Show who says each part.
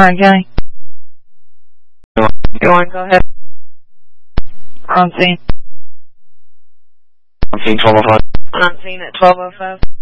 Speaker 1: Bryan County.
Speaker 2: Go on, go ahead.
Speaker 1: On scene.
Speaker 3: On scene 1205.
Speaker 2: On scene at 12:05.